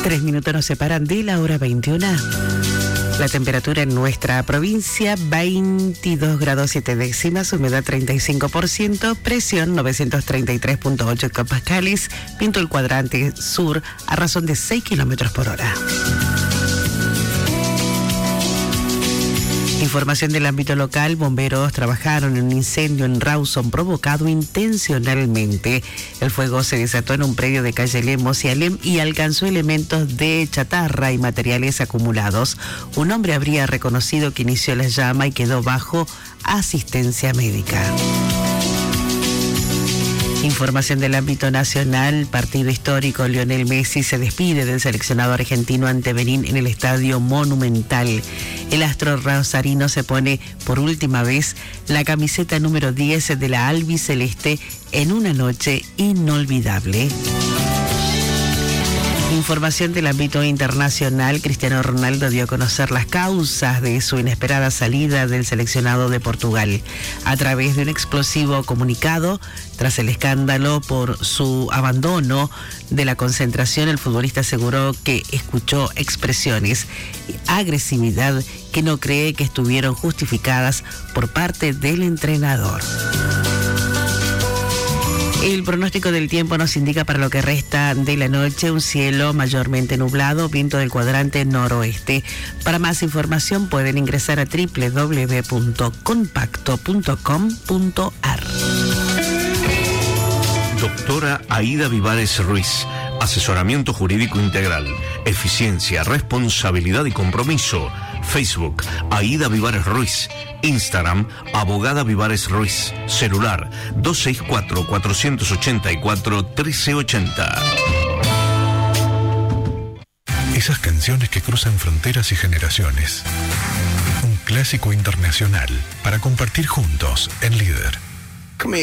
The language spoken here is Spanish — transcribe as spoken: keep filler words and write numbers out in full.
Tres minutos nos separan de la hora veintiuna. La temperatura en nuestra provincia, veintidós grados siete décimas, humedad treinta y cinco por ciento, presión novecientos treinta y tres punto ocho hectopascales, viento el cuadrante sur a razón de seis kilómetros por hora. Información del ámbito local, bomberos trabajaron en un incendio en Rawson provocado intencionalmente. El fuego se desató en un predio de calle Lemos y Alem y alcanzó elementos de chatarra y materiales acumulados. Un hombre habría reconocido que inició la llama y quedó bajo asistencia médica. Información del ámbito nacional, partido histórico, Lionel Messi se despide del seleccionado argentino ante Benín en el Estadio Monumental. El astro rosarino se pone por última vez la camiseta número diez de la albiceleste en una noche inolvidable. Información del ámbito internacional, Cristiano Ronaldo dio a conocer las causas de su inesperada salida del seleccionado de Portugal. A través de un explosivo comunicado, tras el escándalo por su abandono de la concentración, el futbolista aseguró que escuchó expresiones de agresividad que no cree que estuvieron justificadas por parte del entrenador. El pronóstico del tiempo nos indica para lo que resta de la noche un cielo mayormente nublado, viento del cuadrante noroeste. Para más información pueden ingresar a doble u doble u doble u punto compacto punto com punto a r. Doctora Aida Vivares Ruiz, asesoramiento jurídico integral, eficiencia, responsabilidad y compromiso. Facebook, Aida Vivares Ruiz. Instagram, Abogada Vivares Ruiz. Celular, dos seis cuatro, cuatro ocho cuatro, uno tres ocho cero. Esas canciones que cruzan fronteras y generaciones. Un clásico internacional para compartir juntos en Líder.